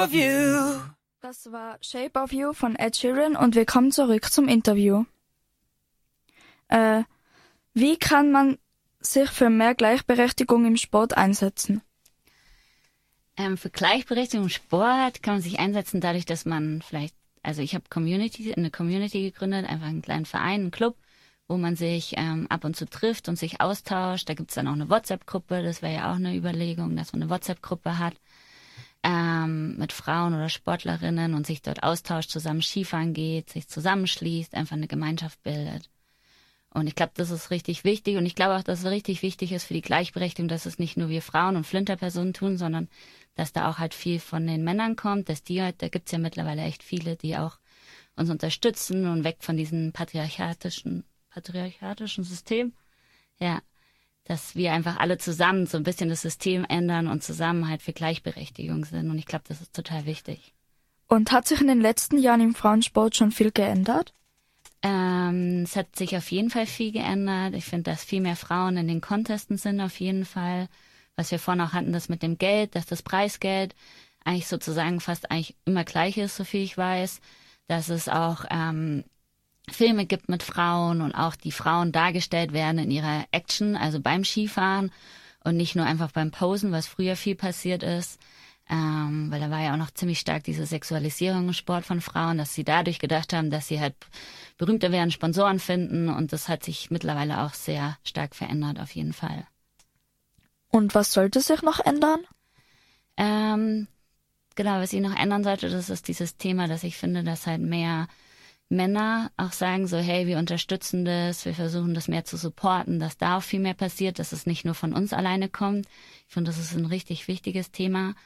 of You. Das war Shape of You von Ed Sheeran und wir kommen zurück zum Interview. Wie kann man sich für mehr Gleichberechtigung im Sport einsetzen? Für Gleichberechtigung im Sport kann man sich einsetzen dadurch, dass man vielleicht, also ich habe eine Community gegründet, einfach einen kleinen Verein, einen Club, wo man sich ab und zu trifft und sich austauscht. Da gibt's dann auch eine WhatsApp-Gruppe, das wäre ja auch eine Überlegung, dass man eine WhatsApp-Gruppe hat mit Frauen oder Sportlerinnen und sich dort austauscht, zusammen Skifahren geht, sich zusammenschließt, einfach eine Gemeinschaft bildet. Und ich glaube, das ist richtig wichtig. Und ich glaube auch, dass es richtig wichtig ist für die Gleichberechtigung, dass es nicht nur wir Frauen und Flinterpersonen tun, sondern dass da auch halt viel von den Männern kommt, dass die halt, da gibt's ja mittlerweile echt viele, die auch uns unterstützen und weg von diesem patriarchatischen System. Ja, dass wir einfach alle zusammen so ein bisschen das System ändern und zusammen halt für Gleichberechtigung sind. Und ich glaube, das ist total wichtig. Und hat sich in den letzten Jahren im Frauensport schon viel geändert? Es hat sich auf jeden Fall viel geändert. Ich finde, dass viel mehr Frauen in den Contesten sind auf jeden Fall. Was wir vorhin auch hatten, das mit dem Geld, dass das Preisgeld eigentlich sozusagen fast eigentlich immer gleich ist, so viel ich weiß. Dass es auch Filme gibt mit Frauen und auch die Frauen dargestellt werden in ihrer Action, also beim Skifahren und nicht nur einfach beim Posen, was früher viel passiert ist. Weil da war ja auch noch ziemlich stark diese Sexualisierung im Sport von Frauen, dass sie dadurch gedacht haben, dass sie halt berühmter werden, Sponsoren finden und das hat sich mittlerweile auch sehr stark verändert auf jeden Fall. Und was sollte sich noch ändern? Genau, was ich noch ändern sollte, das ist dieses Thema, dass ich finde, dass halt mehr Männer auch sagen so, hey, wir unterstützen das, wir versuchen das mehr zu supporten, dass da auch viel mehr passiert, dass es nicht nur von uns alleine kommt. Ich finde, das ist ein richtig wichtiges Thema.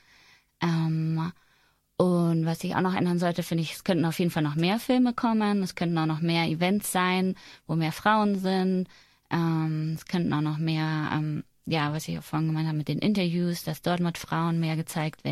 Und was ich auch noch ändern sollte, finde ich, es könnten auf jeden Fall noch mehr Filme kommen, es könnten auch noch mehr Events sein, wo mehr Frauen sind, es könnten auch noch mehr, was ich auch vorhin gemeint habe mit den Interviews, dass dort mit Frauen mehr gezeigt werden.